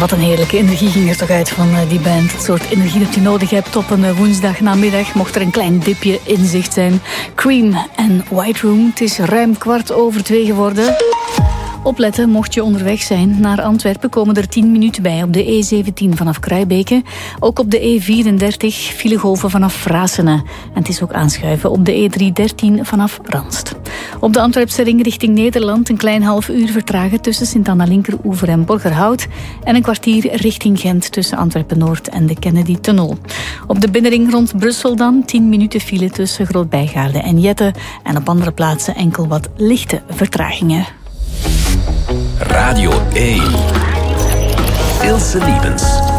Wat een heerlijke energie ging er toch uit van die band. Het soort energie dat je nodig hebt op een woensdagnamiddag, mocht er een klein dipje in zicht zijn. Cream en White Room. Het is ruim 2:15 geworden. Opletten, mocht je onderweg zijn naar Antwerpen, komen er 10 minuten bij op de E17 vanaf Kruibeke. Ook op de E34 filegolven vanaf Vrasene. En het is ook aanschuiven op de E313 vanaf Ranst. Op de Antwerpse ring richting Nederland een klein half uur vertragen tussen Sint-Anna-Linkeroever en Borgerhout. En een kwartier richting Gent tussen Antwerpen-Noord en de Kennedy-tunnel. Op de binnenring rond Brussel dan 10 minuten file tussen Groot-Bijgaarde en Jette. En op andere plaatsen enkel wat lichte vertragingen. Radio 1. Ilse Liebens.